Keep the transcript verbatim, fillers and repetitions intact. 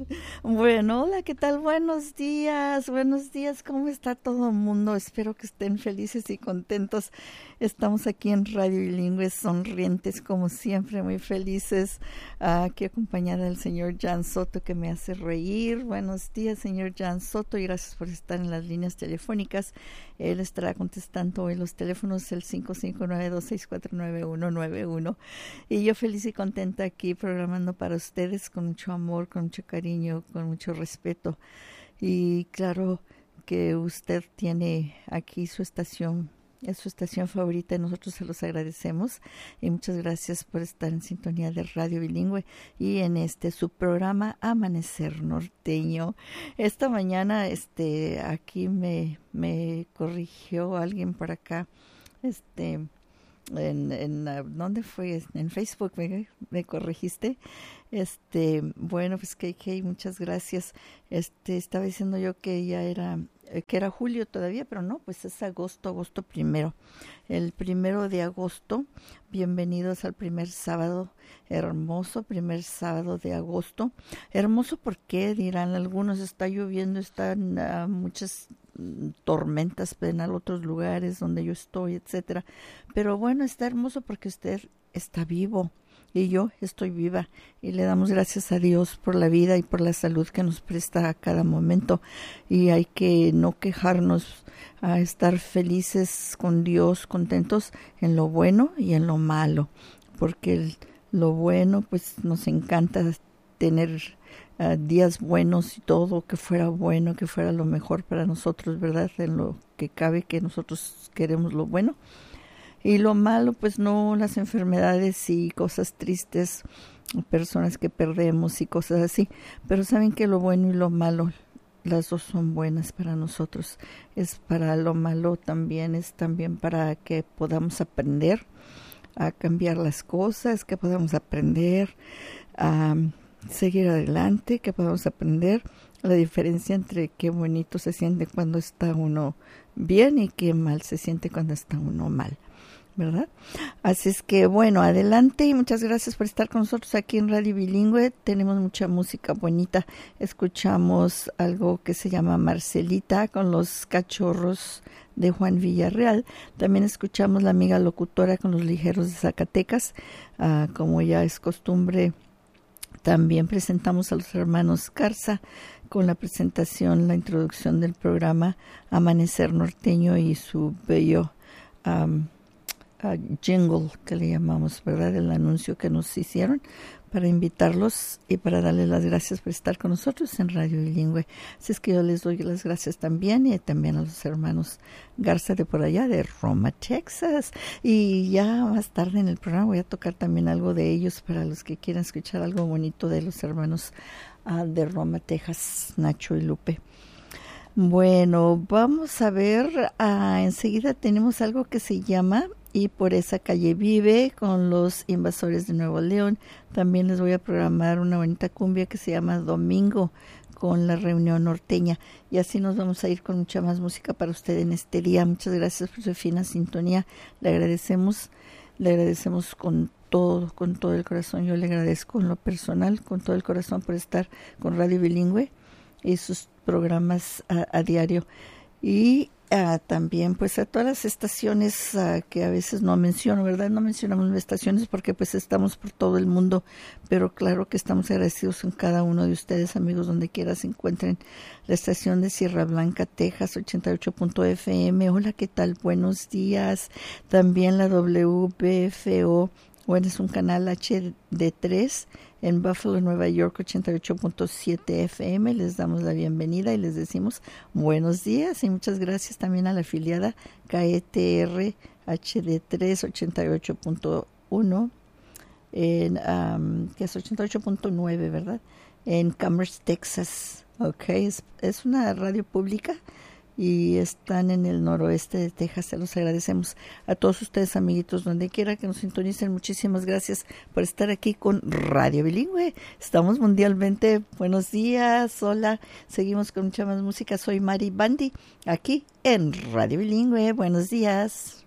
Bueno, hola, ¿qué tal? Buenos días, buenos días, ¿cómo está todo el mundo? Espero que estén felices y contentos. Estamos aquí en Radio Bilingüe, sonrientes como siempre, muy felices, uh, aquí acompañada del señor Jan Soto, que me hace reír. Buenos días, señor Jan Soto, y gracias por estar en las líneas telefónicas. Él estará contestando hoy los teléfonos, el cinco cinco nueve, dos seis cuatro, nueve uno nueve uno. Y yo feliz y contenta aquí programando para ustedes con mucho amor, con mucho cariño, con mucho respeto. Y claro que usted tiene aquí su estación, es su estación favorita, y nosotros se los agradecemos. Y muchas gracias por estar en sintonía de Radio Bilingüe y en este su programa Amanecer Norteño. Esta mañana este aquí me, me corrigió alguien por acá, este... En, en uh, ¿dónde fue? En Facebook me, me corregiste. Este, bueno, pues que, que muchas gracias. Este, estaba diciendo yo que ya era, eh, que era julio todavía, pero no, pues es agosto, agosto primero. El primero de agosto. Bienvenidos al primer sábado hermoso, primer sábado de agosto. Hermoso, ¿por qué? Dirán algunos, está lloviendo, están uh, muchas tormentas en otros lugares donde yo estoy, etcétera. Pero bueno, está hermoso porque usted está vivo y yo estoy viva, y le damos gracias a Dios por la vida y por la salud que nos presta a cada momento, y hay que no quejarnos, a estar felices con Dios, contentos en lo bueno y en lo malo, porque el, lo bueno pues nos encanta tener Uh, días buenos y todo, que fuera bueno, que fuera lo mejor para nosotros, ¿verdad? En lo que cabe, que nosotros queremos lo bueno. Y lo malo, pues no, las enfermedades y cosas tristes, personas que perdemos y cosas así. Pero saben que lo bueno y lo malo, las dos son buenas para nosotros. Es para lo malo también, es también para que podamos aprender a cambiar las cosas, que podamos aprender a seguir adelante, que podamos aprender la diferencia entre qué bonito se siente cuando está uno bien y qué mal se siente cuando está uno mal, ¿verdad? Así es que bueno, adelante, y muchas gracias por estar con nosotros aquí en Radio Bilingüe. Tenemos mucha música bonita. Escuchamos algo que se llama Marcelita con los Cachorros de Juan Villarreal. También escuchamos La Amiga Locutora con los Ligeros de Zacatecas. Uh, como ya es costumbre, también presentamos a los hermanos Garza con la presentación, la introducción del programa Amanecer Norteño y su bello um, uh, jingle que le llamamos, ¿verdad? El anuncio que nos hicieron para invitarlos y para darles las gracias por estar con nosotros en Radio Bilingüe. Así es que yo les doy las gracias también, y también a los hermanos Garza de por allá, de Roma, Texas. Y ya más tarde en el programa voy a tocar también algo de ellos para los que quieran escuchar algo bonito de los hermanos uh, de Roma, Texas, Nacho y Lupe. Bueno, vamos a ver, uh, enseguida tenemos algo que se llama Y por esa calle vive con los Invasores de Nuevo León. También les voy a programar una bonita cumbia que se llama Domingo con la Reunión Norteña. Y así nos vamos a ir con mucha más música para usted en este día. Muchas gracias por su fina sintonía. Le agradecemos, le agradecemos con todo, con todo el corazón. Yo le agradezco en lo personal, con todo el corazón, por estar con Radio Bilingüe y sus programas a, a diario. Y Uh, también pues a todas las estaciones uh, que a veces no menciono, ¿verdad? No mencionamos las estaciones porque pues estamos por todo el mundo, pero claro que estamos agradecidos con cada uno de ustedes, amigos, donde quiera se encuentren. La estación de Sierra Blanca, Texas, ochenta y ocho punto F M. Hola, ¿qué tal? Buenos días. También la W B F O, bueno, es un canal H D tres en Buffalo, Nueva York, ochenta y ocho punto siete F M. Les damos la bienvenida y les decimos buenos días, y muchas gracias también a la afiliada K E T R H D tres ochenta y ocho punto uno, en, um, que es ochenta y ocho punto nueve, ¿verdad? En Commerce, Texas. Ok, es, es una radio pública y están en el noroeste de Texas. Se los agradecemos a todos ustedes, amiguitos, donde quiera que nos sintonicen. Muchísimas gracias por estar aquí con Radio Bilingüe. Estamos mundialmente. Buenos días, hola. Seguimos con mucha más música. Soy Mari Bandi, aquí en Radio Bilingüe. Buenos días.